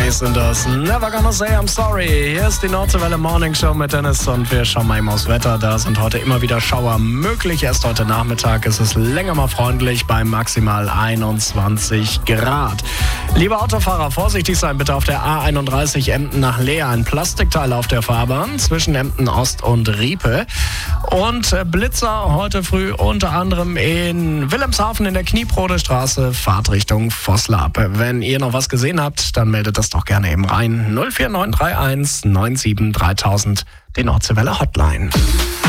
Eyes sind das. Never gonna say I'm sorry. Hier ist die Nordseewelle Morning Show mit Dennis und wir schauen mal eben aufs Wetter. Da sind heute immer wieder Schauer möglich. Erst heute Nachmittag ist es länger mal freundlich bei maximal 21 Grad. Liebe Autofahrer, vorsichtig sein bitte auf der A31 Emden nach Leer. Ein Plastikteil auf der Fahrbahn zwischen Emden Ost und Riepe. Und Blitzer heute früh unter anderem in Wilhelmshaven in der Kniebrodestraße, Fahrtrichtung Vosslab. Wenn ihr noch was gesehen habt, dann meldet das doch gerne eben rein. 04931 97 3000, die Nordseewelle Hotline.